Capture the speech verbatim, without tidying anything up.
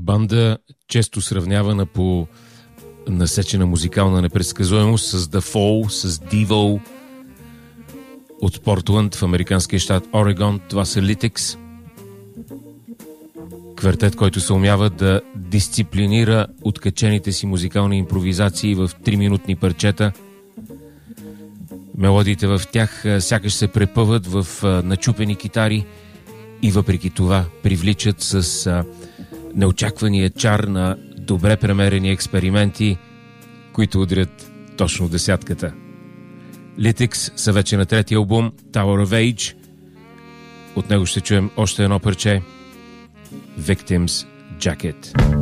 Банда, често сравнявана по насечена музикална непредсказуемост с The Fall, с Devo от Портланд в американския щат Орегон. Това са Lytics. Квартет, който се умява да дисциплинира откачените си музикални импровизации в три-минутни парчета. Мелодиите в тях сякаш се препъват в начупени китари и въпреки това привличат с неочаквания чар на добре премерени експерименти, които удрят точно десятката. Lytics са вече на третия албум Tower of Age. От него ще чуем още едно парче Victim's Jacket.